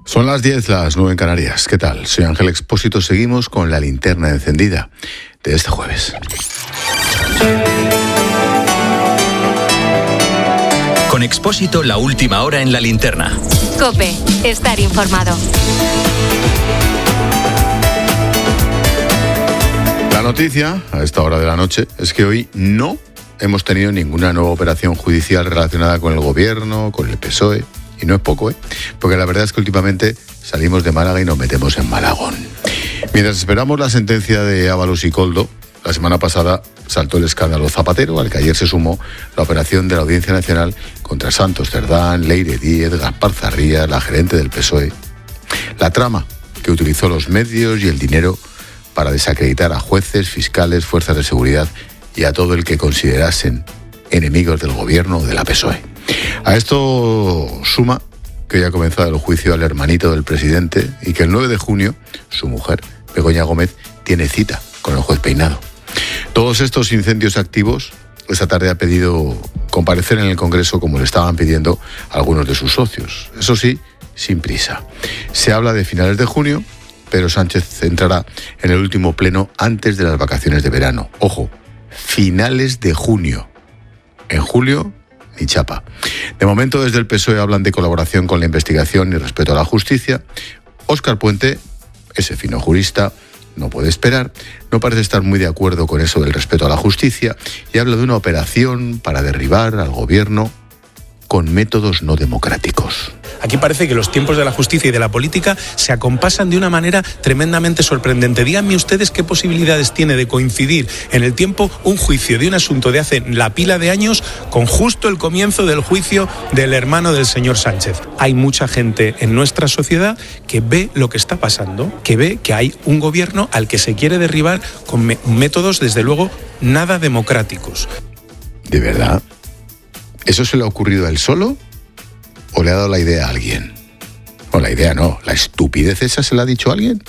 Son las 10, las 9 en Canarias. ¿Qué tal? Soy Ángel Expósito. Seguimos con la linterna encendida de este jueves. Con Expósito, la última hora en la linterna. COPE, estar informado. La noticia, a esta hora de la noche, es que hoy no hemos tenido ninguna nueva operación judicial relacionada con el gobierno, con el PSOE. Y no es poco, porque la verdad es que últimamente salimos de Málaga y nos metemos en Malagón. Mientras esperamos la sentencia de Ábalos y Koldo, la semana pasada saltó el escándalo Zapatero, al que ayer se sumó la operación de la Audiencia Nacional contra Santos Cerdán, Leire Díez, Gaspar Zarría, la gerente del PSOE. La trama que utilizó los medios y el dinero para desacreditar a jueces, fiscales, fuerzas de seguridad y a todo el que considerasen enemigos del gobierno o de la PSOE. A esto suma que ya ha comenzado el juicio al hermanito del presidente y que el 9 de junio su mujer, Begoña Gómez, tiene cita con el juez Peinado. Todos estos incendios activos, esta tarde ha pedido comparecer en el Congreso como le estaban pidiendo algunos de sus socios. Eso sí, sin prisa. Se habla de finales de junio, pero Sánchez entrará en el último pleno antes de las vacaciones de verano. Ojo, finales de junio. En julio, ni chapa. De momento, desde el PSOE hablan de colaboración con la investigación y respeto a la justicia. Óscar Puente, ese fino jurista, no puede esperar, no parece estar muy de acuerdo con eso del respeto a la justicia y habla de una operación para derribar al gobierno con métodos no democráticos. Aquí parece que los tiempos de la justicia y de la política se acompasan de una manera tremendamente sorprendente. Díganme ustedes qué posibilidades tiene de coincidir en el tiempo un juicio de un asunto de hace la pila de años con justo el comienzo del juicio del hermano del señor Sánchez. Hay mucha gente en nuestra sociedad que ve lo que está pasando, que ve que hay un gobierno al que se quiere derribar con métodos, desde luego, nada democráticos. ¿De verdad? ¿Eso se le ha ocurrido a él solo? ¿O le ha dado la idea a alguien? O la idea no, la estupidez esa se la ha dicho a alguien.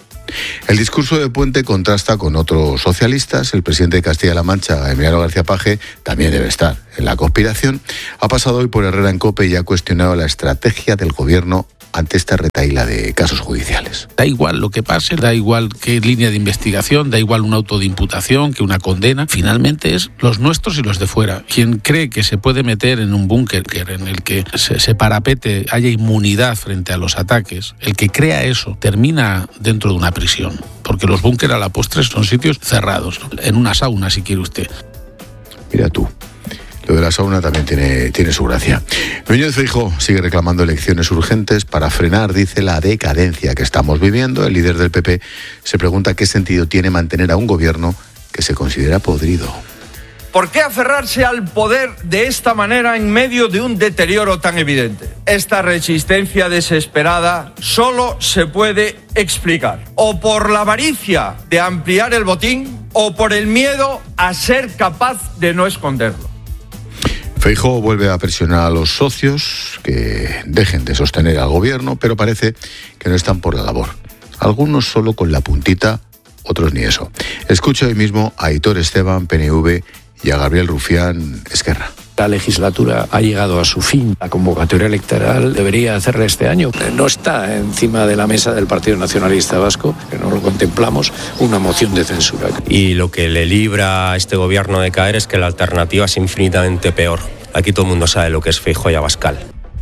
El discurso de Puente contrasta con otros socialistas. El presidente de Castilla-La Mancha, Emiliano García Paje, también debe estar en la conspiración. Ha pasado hoy por Herrera en COPE y ha cuestionado la estrategia del gobierno ante esta retahíla de casos judiciales. Da igual lo que pase, da igual qué línea de investigación, da igual un auto de imputación que una condena. Finalmente es los nuestros y los de fuera. Quien cree que se puede meter en un búnker en el que se parapete, haya inmunidad frente a los ataques, el que crea eso termina dentro de una prisión. Porque los búnker a la postre son sitios cerrados, ¿no? En una sauna, si quiere usted. Mira tú. Lo de la sauna también tiene su gracia. Núñez Feijóo sigue reclamando elecciones urgentes para frenar, dice, la decadencia que estamos viviendo. El líder del PP se pregunta qué sentido tiene mantener a un gobierno que se considera podrido. ¿Por qué aferrarse al poder de esta manera en medio de un deterioro tan evidente? Esta resistencia desesperada solo se puede explicar o por la avaricia de ampliar el botín o por el miedo a ser capaz de no esconderlo. Feijóo vuelve a presionar a los socios que dejen de sostener al gobierno, pero parece que no están por la labor. Algunos solo con la puntita, otros ni eso. Escucha hoy mismo a Aitor Esteban, PNV, y a Gabriel Rufián, Esquerra. La legislatura ha llegado a su fin. La convocatoria electoral debería hacerla este año. No está encima de la mesa del Partido Nacionalista Vasco, que no lo contemplamos, una moción de censura. Y lo que le libra a este gobierno de caer es que la alternativa es infinitamente peor. Aquí todo el mundo sabe lo que es Feijóo y Abascal.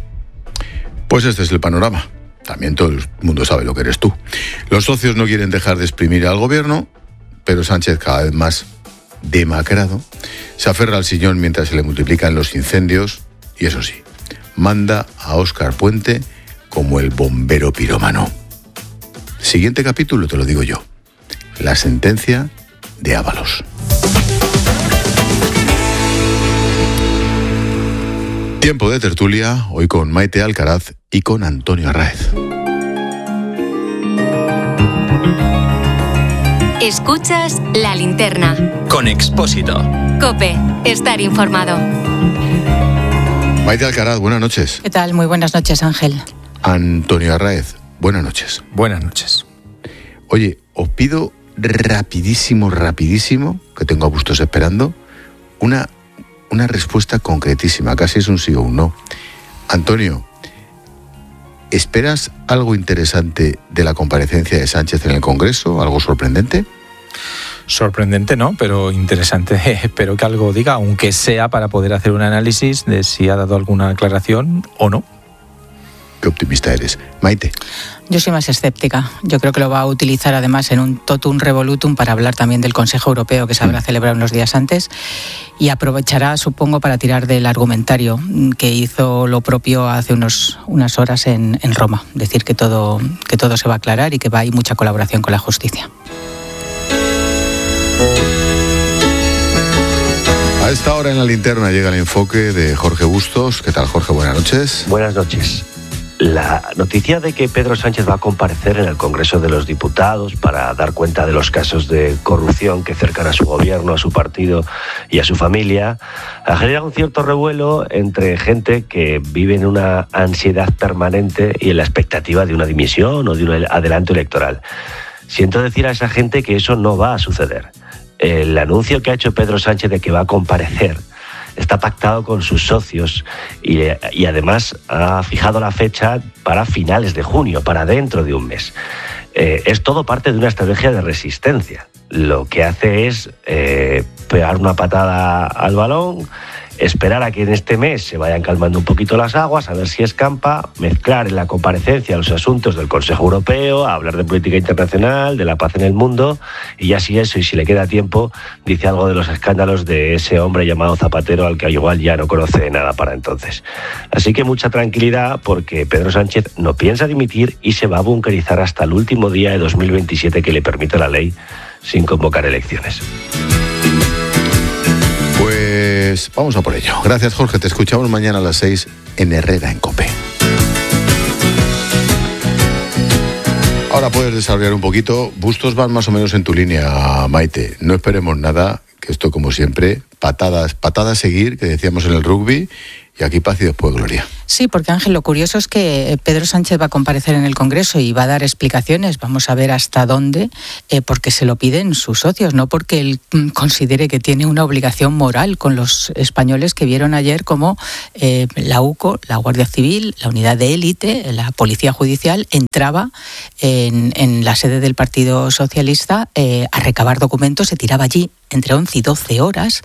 Pues este es el panorama. También todo el mundo sabe lo que eres tú. Los socios no quieren dejar de exprimir al gobierno, pero Sánchez, cada vez más demacrado, se aferra al sillón mientras se le multiplican los incendios y, eso sí, manda a Óscar Puente como el bombero pirómano. Siguiente capítulo, te lo digo yo. La sentencia de Ábalos. Tiempo de tertulia, hoy con Maite Alcaraz y con Antonio Arráez. Escuchas La Linterna. Con Expósito. COPE, estar informado. Maite Alcaraz, buenas noches. ¿Qué tal? Muy buenas noches, Ángel. Antonio Arráez, buenas noches. Buenas noches. Oye, os pido rapidísimo, que tengo a Bustos esperando, una respuesta concretísima, casi es un sí o un no. Antonio, ¿Esperas algo interesante de la comparecencia de Sánchez en el Congreso? ¿Algo sorprendente? Sorprendente no, pero interesante. Espero que algo diga, aunque sea para poder hacer un análisis de si ha dado alguna aclaración o no. Qué optimista eres. Maite. Yo soy más escéptica. Yo creo que lo va a utilizar además en un totum revolutum para hablar también del Consejo Europeo que se habrá celebrado unos días antes y aprovechará, supongo, para tirar del argumentario que hizo lo propio hace unas horas en Roma. Decir que todo se va a aclarar y que hay mucha colaboración con la justicia. A esta hora en la linterna llega el enfoque de Jorge Bustos. ¿Qué tal, Jorge? Buenas noches. Buenas noches. La noticia de que Pedro Sánchez va a comparecer en el Congreso de los Diputados para dar cuenta de los casos de corrupción que cercan a su gobierno, a su partido y a su familia ha generado un cierto revuelo entre gente que vive en una ansiedad permanente y en la expectativa de una dimisión o de un adelanto electoral. Siento decir a esa gente que eso no va a suceder. El anuncio que ha hecho Pedro Sánchez de que va a comparecer está pactado con sus socios y además ha fijado la fecha para finales de junio, para dentro de un mes. Es todo parte de una estrategia de resistencia. Lo que hace es pegar una patada al balón, esperar a que en este mes se vayan calmando un poquito las aguas, a ver si escampa, mezclar en la comparecencia los asuntos del Consejo Europeo, hablar de política internacional, de la paz en el mundo, y ya si eso, y si le queda tiempo, dice algo de los escándalos de ese hombre llamado Zapatero, al que igual ya no conoce nada para entonces. Así que mucha tranquilidad, porque Pedro Sánchez no piensa dimitir y se va a bunkerizar hasta el último día de 2027 que le permite la ley, sin convocar elecciones. Pues vamos a por ello. Gracias, Jorge. Te escuchamos mañana a las 6 en Herrera en COPE. Ahora puedes desarrollar un poquito. Bustos van más o menos en tu línea, Maite. No esperemos nada, que esto, como siempre, patadas a seguir, que decíamos en el rugby, y aquí paz y después gloria. Sí, porque Ángel, lo curioso es que Pedro Sánchez va a comparecer en el Congreso y va a dar explicaciones. Vamos a ver hasta dónde, porque se lo piden sus socios, no porque él considere que tiene una obligación moral con los españoles que vieron ayer cómo la UCO, la Guardia Civil, la unidad de élite, la Policía Judicial, entraba en la sede del Partido Socialista a recabar documentos, se tiraba allí entre 11 y 12 horas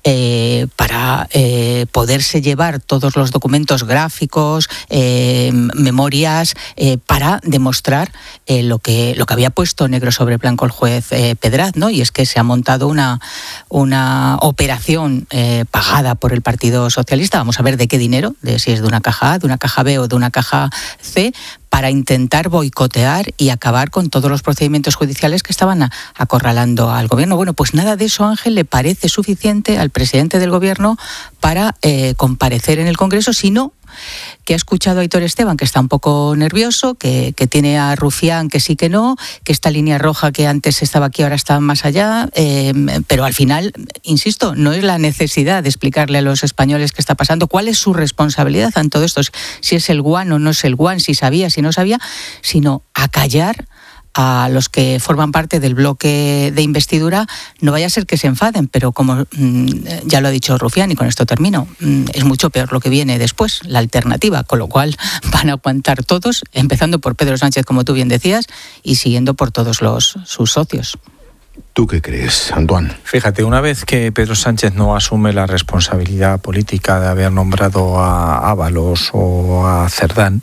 para poderse llevar todos los documentos gráficos, memorias, para demostrar lo que había puesto negro sobre blanco el juez Pedraz, ¿no? Y es que se ha montado una operación pagada por el Partido Socialista, vamos a ver de qué dinero, de si es de una caja A, de una caja B o de una caja C, para intentar boicotear y acabar con todos los procedimientos judiciales que estaban acorralando al gobierno. Bueno, pues nada de eso, Ángel, le parece suficiente al presidente del gobierno para comparecer en el Congreso, sino que ha escuchado a Aitor Esteban, que está un poco nervioso, que tiene a Rufián, que sí que no, que esta línea roja que antes estaba aquí ahora está más allá, pero al final, insisto, no es la necesidad de explicarle a los españoles qué está pasando, cuál es su responsabilidad en todo esto, si es el guan o no es el guan, si sabía, si no sabía, sino acallar a los que forman parte del bloque de investidura. No vaya a ser que se enfaden, pero como ya lo ha dicho Rufián, y con esto termino, es mucho peor lo que viene después, la alternativa, con lo cual van a aguantar todos, empezando por Pedro Sánchez, como tú bien decías, y siguiendo por todos sus socios. ¿Tú qué crees, Antoine? Fíjate, una vez que Pedro Sánchez no asume la responsabilidad política de haber nombrado a Ábalos o a Cerdán,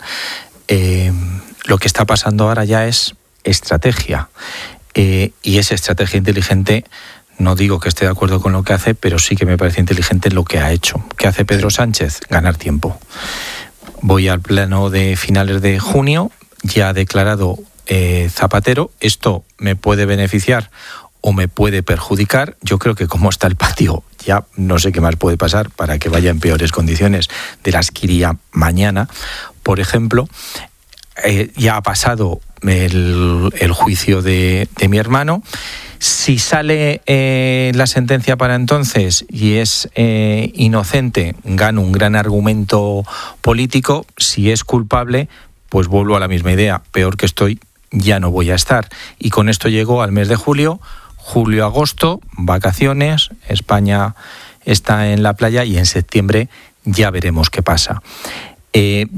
lo que está pasando ahora ya es estrategia, y esa estrategia inteligente, no digo que esté de acuerdo con lo que hace, pero sí que me parece inteligente lo que ha hecho. ¿Qué hace Pedro Sánchez? Ganar tiempo. Voy al plano de finales de junio, ya ha declarado Zapatero, esto me puede beneficiar o me puede perjudicar. Yo creo que como está el patio, ya no sé qué más puede pasar para que vaya en peores condiciones de las que iría mañana. Por ejemplo, ya ha pasado el juicio de mi hermano. Si sale la sentencia para entonces y es inocente, gano un gran argumento político. Si es culpable, pues vuelvo a la misma idea. Peor que estoy, ya no voy a estar. Y con esto llego al mes de julio, agosto, vacaciones, España está en la playa y en septiembre ya veremos qué pasa. Yo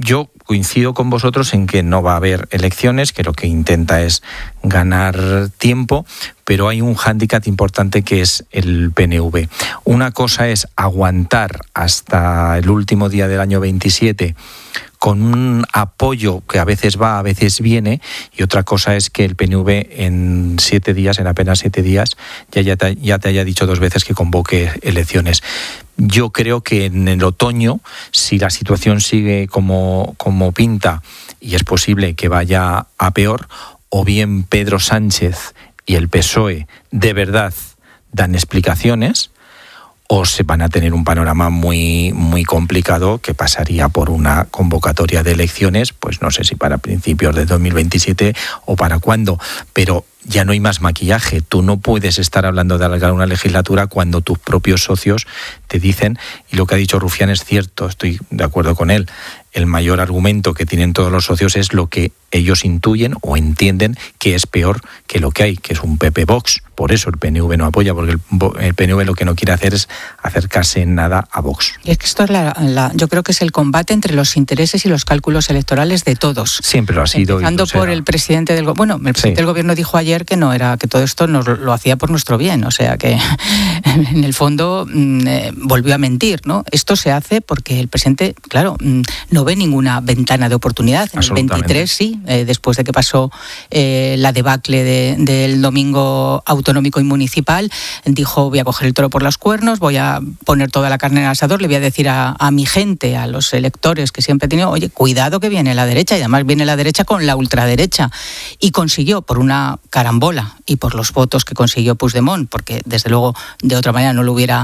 coincido con vosotros en que no va a haber elecciones, que lo que intenta es ganar tiempo, pero hay un hándicap importante que es el PNV. Una cosa es aguantar hasta el último día del año 27 con un apoyo que a veces va, a veces viene, y otra cosa es que el PNV en apenas 7 días, ya te haya dicho 2 veces que convoque elecciones. Yo creo que en el otoño, si la situación sigue como pinta, y es posible que vaya a peor, o bien Pedro Sánchez y el PSOE de verdad dan explicaciones, o se van a tener un panorama muy, muy complicado que pasaría por una convocatoria de elecciones, pues no sé si para principios de 2027 o para cuándo, pero ya no hay más maquillaje. Tú no puedes estar hablando de alargar una legislatura cuando tus propios socios te dicen, y lo que ha dicho Rufián es cierto, estoy de acuerdo con él, el mayor argumento que tienen todos los socios es lo que ellos intuyen o entienden que es peor que lo que hay, que es un PP-Vox. Por eso el PNV no apoya, porque el PNV lo que no quiere hacer es acercarse en nada a Vox. Y es que esto es yo creo que es el combate entre los intereses y los cálculos electorales de todos. Siempre lo ha sido. Empezando por el presidente del gobierno. El presidente del gobierno dijo ayer que no era, que todo esto nos lo hacía por nuestro bien, o sea que en el fondo volvió a mentir, ¿no? Esto se hace porque el presidente, claro, no ve ninguna ventana de oportunidad. En el 23 sí, después de que pasó la debacle del domingo autonómico y municipal, dijo: voy a coger el toro por los cuernos, voy a poner toda la carne en el asador, le voy a decir a mi gente, a los electores que siempre he tenido, oye, cuidado que viene la derecha, y además viene la derecha con la ultraderecha. Y consiguió, por una carambola y por los votos que consiguió Puigdemont, porque desde luego de otra manera no hubiera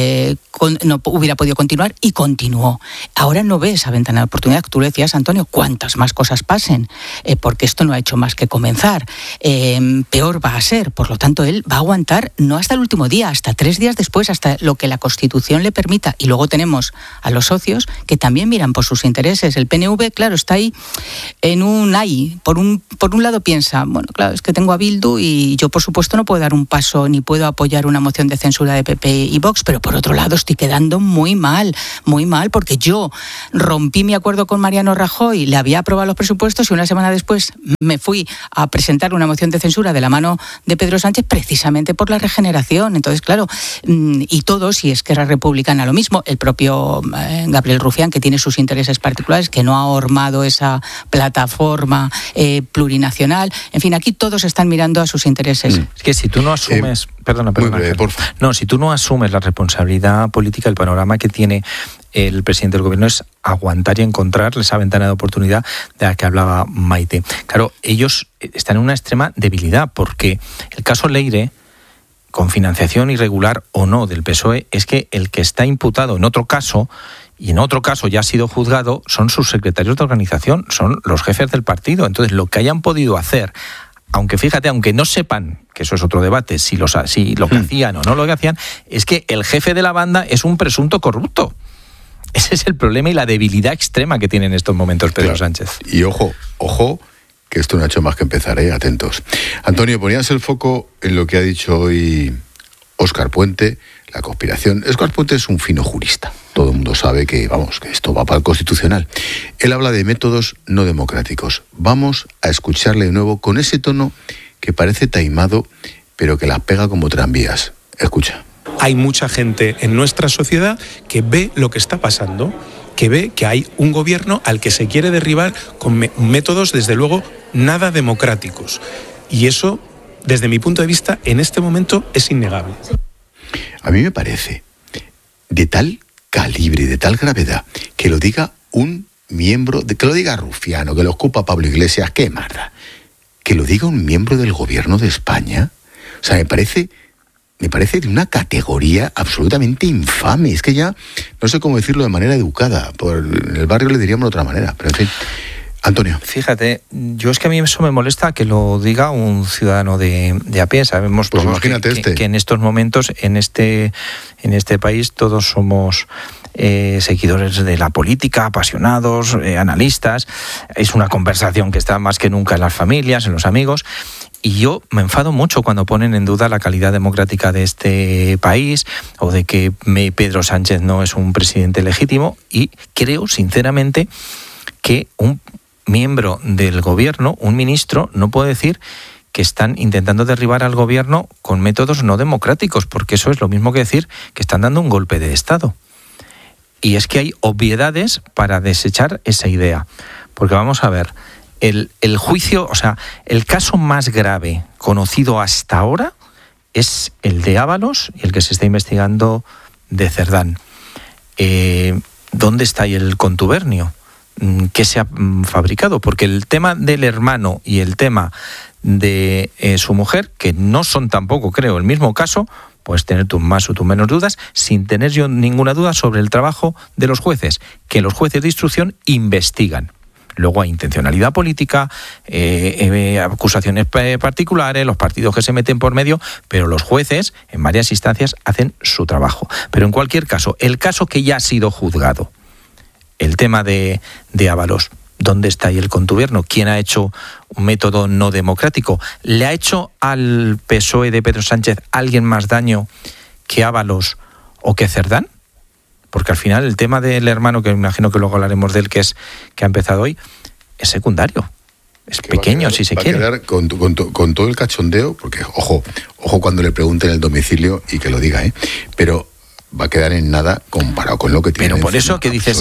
podido continuar, y continuó. Ahora no ve esa ventana de oportunidad. Tú le decías, Antonio, cuántas más cosas pasen, porque esto no ha hecho más que comenzar. Peor va a ser. Por lo tanto, él va a aguantar no hasta el último día, hasta 3 días después, hasta lo que la Constitución le permita. Y luego tenemos a los socios que también miran por sus intereses. El PNV, claro, está ahí en un ay. Por un lado piensa, bueno, claro, es que tengo a Bildu y yo, por supuesto, no puedo dar un paso ni puedo apoyar una moción de censura de PP y Vox, pero por otro lado estoy quedando muy mal, porque yo rompí mi acuerdo con Mariano Rajoy, le había aprobado los presupuestos y una semana después me fui a presentar una moción de censura de la mano de Pedro Sánchez precisamente por la regeneración. Entonces, claro, y todos, y Esquerra Republicana lo mismo, el propio Gabriel Rufián, que tiene sus intereses particulares, que no ha hormado esa plataforma plurinacional. En fin, aquí todos están mirando a sus intereses. Es que si tú no asumes... Perdona. No, si tú no asumes la responsabilidad política, el panorama que tiene el presidente del gobierno es aguantar y encontrar esa ventana de oportunidad de la que hablaba Maite. Claro, ellos están en una extrema debilidad, porque el caso Leire, con financiación irregular o no del PSOE, es que el que está imputado en otro caso, y en otro caso ya ha sido juzgado, son sus secretarios de organización, son los jefes del partido. Entonces, lo que hayan podido hacer, aunque no sepan, que eso es otro debate, si lo que hacían o no lo que hacían, es que el jefe de la banda es un presunto corrupto. Ese es el problema y la debilidad extrema que tiene en estos momentos Pedro Sánchez. Y ojo, que esto no ha hecho más que empezar, atentos. Antonio, ponías el foco en lo que ha dicho hoy Óscar Puente, la conspiración. Óscar Puente es un fino jurista. Todo el mundo sabe que esto va para el Constitucional. Él habla de métodos no democráticos. Vamos a escucharle de nuevo con ese tono que parece taimado, pero que las pega como tranvías. Escucha. Hay mucha gente en nuestra sociedad que ve lo que está pasando, que ve que hay un gobierno al que se quiere derribar con métodos, desde luego, nada democráticos. Y eso, desde mi punto de vista, en este momento es innegable. A mí me parece de tal calibre y de tal gravedad que lo diga un miembro, que lo diga Rufiano, que lo ocupa Pablo Iglesias, qué marda, que lo diga un miembro del gobierno de España. O sea, me parece de una categoría absolutamente infame. Es que ya no sé cómo decirlo de manera educada. En el barrio le diríamos de otra manera, pero en fin. Antonio. Fíjate, yo es que a mí eso me molesta que lo diga un ciudadano de a pie. Sabemos pues imagínate que en estos momentos, en este país, todos somos seguidores de la política, apasionados, analistas. Es una conversación que está más que nunca en las familias, en los amigos. Y yo me enfado mucho cuando ponen en duda la calidad democrática de este país o de que Pedro Sánchez no es un presidente legítimo, y creo, sinceramente, que un miembro del gobierno, un ministro, no puede decir que están intentando derribar al gobierno con métodos no democráticos, porque eso es lo mismo que decir que están dando un golpe de Estado. Y es que hay obviedades para desechar esa idea. Porque vamos a ver, el juicio, o sea, el caso más grave conocido hasta ahora es el de Ábalos y el que se está investigando de Cerdán. ¿Dónde está ahí el contubernio? ¿Qué se ha fabricado? Porque el tema del hermano y el tema de su mujer, que no son tampoco, creo, el mismo caso, puedes tener tú más o tú menos dudas, sin tener yo ninguna duda sobre el trabajo de los jueces, que los jueces de instrucción investigan. Luego hay intencionalidad política, acusaciones particulares, los partidos que se meten por medio, pero los jueces en varias instancias hacen su trabajo. Pero en cualquier caso, el caso que ya ha sido juzgado, el tema de Ábalos, ¿dónde está ahí el contubernio? ¿Quién ha hecho un método no democrático? ¿Le ha hecho al PSOE de Pedro Sánchez alguien más daño que Ábalos o que Cerdán? Porque al final el tema del hermano, que me imagino que luego hablaremos de él, que ha empezado hoy, es secundario. Es que pequeño, si se quiere. Va a quedar con todo el cachondeo, porque ojo cuando le pregunten el domicilio y que lo diga, pero va a quedar en nada comparado con lo que tiene. Pero por eso que dices,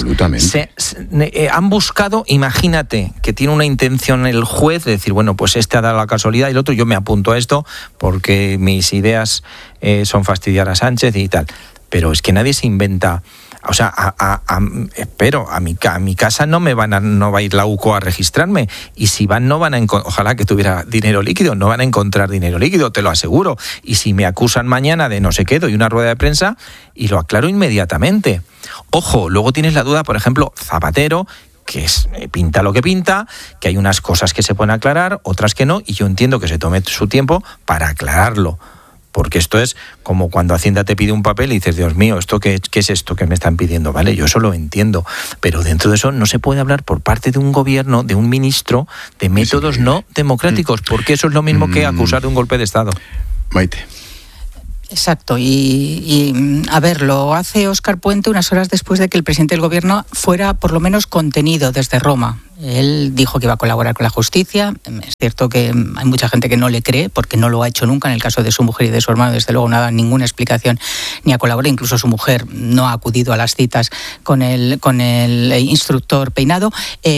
han buscado, imagínate que tiene una intención el juez de decir, bueno, pues este ha dado la casualidad y el otro, yo me apunto a esto porque mis ideas son fastidiar a Sánchez y tal. Pero es que nadie se inventa. O sea, espero, a mi casa no va a ir la UCO a registrarme. Y si van, no van a ojalá que tuviera dinero líquido, no van a encontrar dinero líquido, te lo aseguro. Y si me acusan mañana de no sé qué, doy una rueda de prensa y lo aclaro inmediatamente. Ojo, luego tienes la duda, por ejemplo, Zapatero, que pinta lo que pinta, que hay unas cosas que se pueden aclarar, otras que no, y yo entiendo que se tome su tiempo para aclararlo. Porque esto es como cuando Hacienda te pide un papel y dices, Dios mío, ¿esto qué es esto que me están pidiendo? Vale, yo eso lo entiendo. Pero dentro de eso no se puede hablar por parte de un gobierno, de un ministro, de métodos no democráticos, porque eso es lo mismo que acusar de un golpe de Estado. Maite. Exacto, y a ver, lo hace Óscar Puente unas horas después de que el presidente del gobierno fuera por lo menos contenido desde Roma. Él dijo que iba a colaborar con la justicia. Es cierto que hay mucha gente que no le cree porque no lo ha hecho nunca. En el caso de su mujer y de su hermano, desde luego no ha dado ninguna explicación ni ha colaborado. Incluso su mujer no ha acudido a las citas con el instructor Peinado.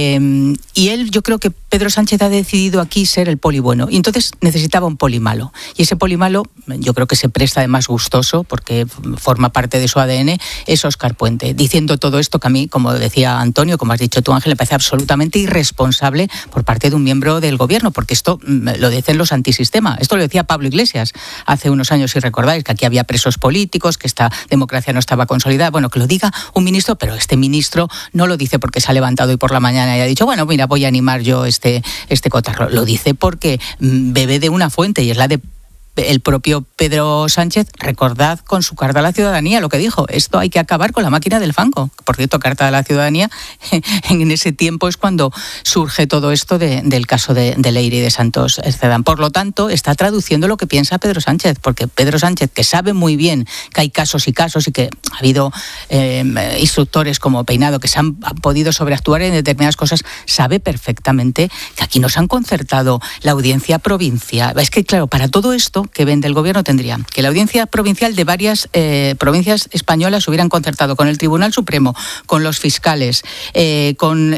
Y él, yo creo que Pedro Sánchez ha decidido aquí ser el poli bueno. Y entonces necesitaba un poli malo. Y ese poli malo, yo creo que se presta además gustoso porque forma parte de su ADN, es Óscar Puente. Diciendo todo esto que a mí, como decía Antonio, como has dicho tú, Ángel, me parece absolutamente irresponsable por parte de un miembro del gobierno, porque esto lo dicen los antisistema. Esto lo decía Pablo Iglesias hace unos años, si recordáis, que aquí había presos políticos, que esta democracia no estaba consolidada. Bueno, que lo diga un ministro, pero este ministro no lo dice porque se ha levantado hoy por la mañana y ha dicho, bueno, mira, voy a animar yo este cotarro. Lo dice porque bebe de una fuente y es la de el propio Pedro Sánchez. Recordad con su Carta a la Ciudadanía lo que dijo: esto hay que acabar con la máquina del fango. Por cierto, Carta a la Ciudadanía, en ese tiempo es cuando surge todo esto del caso de Leire y de Santos Cerdán. Por lo tanto, está traduciendo lo que piensa Pedro Sánchez, porque Pedro Sánchez, que sabe muy bien que hay casos y casos y que ha habido instructores como Peinado que se han podido sobreactuar en determinadas cosas, sabe perfectamente que aquí no se han concertado la audiencia provincial. Es que, claro, para todo esto que vende el gobierno tendría que la audiencia provincial de varias provincias españolas hubieran concertado con el Tribunal Supremo, con los fiscales, con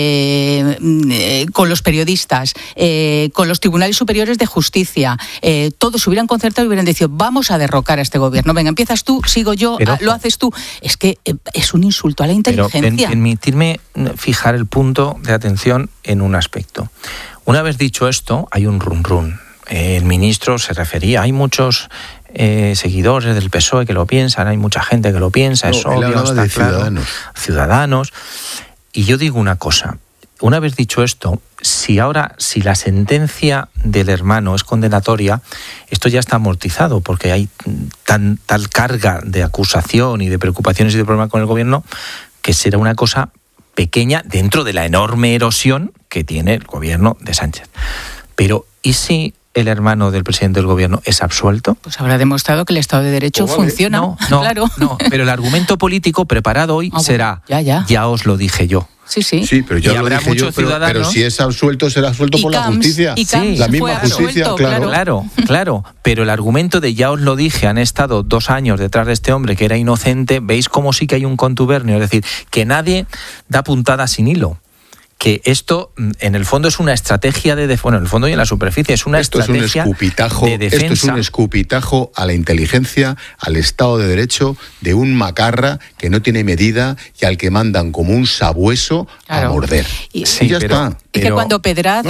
los periodistas, con los tribunales superiores de justicia. Todos hubieran concertado y hubieran dicho: vamos a derrocar a este gobierno. Venga, empiezas tú, sigo yo, lo haces tú. Es que es un insulto a la inteligencia. Pero permitirme fijar el punto de atención en un aspecto. Una vez dicho esto, hay un run. El ministro se refería, hay muchos seguidores del PSOE que lo piensan, hay mucha gente que lo piensa, es obvio, está claro. Ciudadanos. Y yo digo una cosa, una vez dicho esto, si la sentencia del hermano es condenatoria, esto ya está amortizado, porque hay tal carga de acusación y de preocupaciones y de problemas con el gobierno, que será una cosa pequeña dentro de la enorme erosión que tiene el gobierno de Sánchez. Pero, ¿y si el hermano del presidente del gobierno es absuelto? Pues habrá demostrado que el Estado de Derecho funciona. Claro. No, pero el argumento político preparado hoy será, ya os lo dije yo. Sí, pero yo lo dije yo, pero si es absuelto, será absuelto por la justicia. La misma justicia, claro. Pero el argumento de ya os lo dije, han estado 2 años detrás de este hombre que era inocente, veis cómo sí que hay un contubernio, es decir, que nadie da puntada sin hilo. Que esto, en el fondo, es una estrategia en el fondo y en la superficie, es una estrategia de defensa. Esto es un escupitajo a la inteligencia, al Estado de Derecho, de un macarra que no tiene medida y al que mandan como un sabueso a morder. Y ya está. Y que cuando Pedraz,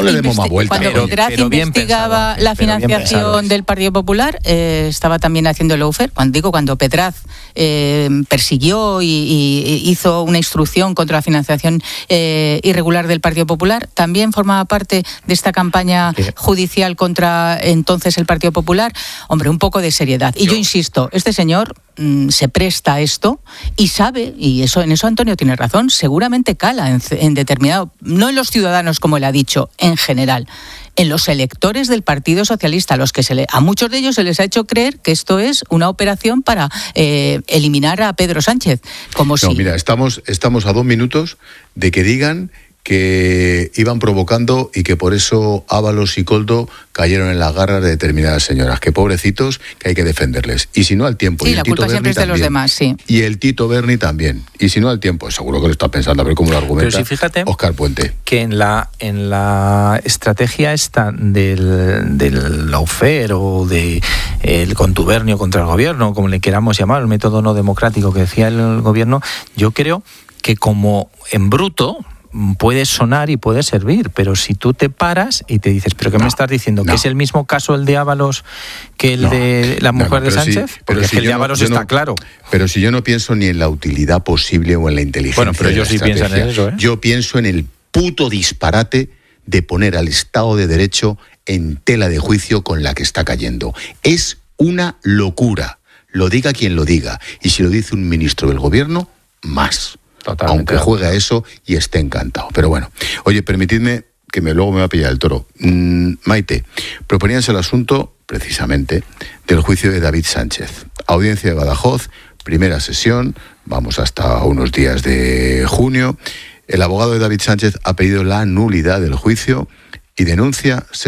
investigaba la financiación del Partido Popular, estaba también haciendo el lawfare. Cuando Pedraz persiguió y hizo una instrucción contra la financiación irregular del Partido Popular, también formaba parte de esta campaña judicial contra entonces el Partido Popular. Hombre, un poco de seriedad. Y yo insisto, este señor se presta a esto y sabe, y en eso Antonio tiene razón, seguramente cala en determinado, no en los ciudadanos como él ha dicho, en general, en los electores del Partido Socialista, a muchos de ellos se les ha hecho creer que esto es una operación para eliminar a Pedro Sánchez. Mira, estamos a 2 minutos de que digan que iban provocando y que por eso Ábalos y Koldo cayeron en las garras de determinadas señoras. Que pobrecitos, que hay que defenderles. Y si no, al tiempo. Sí, y la culpa siempre es de los demás, sí. Y el Tito Berni también. Y si no, al tiempo. Seguro que lo está pensando, a ver cómo lo argumenta. Pero si fíjate, Óscar Puente. Que en la estrategia esta del lawfare o del contubernio contra el gobierno, como le queramos llamar, el método no democrático que decía el gobierno, yo creo que como en bruto puede sonar y puede servir, pero si tú te paras y te dices, ¿pero qué me estás diciendo? ¿Que es el mismo caso el de Ábalos que el de la mujer de Sánchez? Porque el de Ábalos está claro. Pero si yo no pienso ni en la utilidad posible o en la inteligencia. Bueno, pero ellos sí piensan en eso, ¿eh? Yo pienso en el puto disparate de poner al Estado de Derecho en tela de juicio con la que está cayendo. Es una locura, lo diga quien lo diga. Y si lo dice un ministro del gobierno, más. Totalmente. Aunque juegue a eso y esté encantado. Pero bueno, oye, permitidme que luego me va a pillar el toro. Maite, proponías el asunto, precisamente, del juicio de David Sánchez. Audiencia de Badajoz, primera sesión, vamos hasta unos días de junio. El abogado de David Sánchez ha pedido la nulidad del juicio y denuncia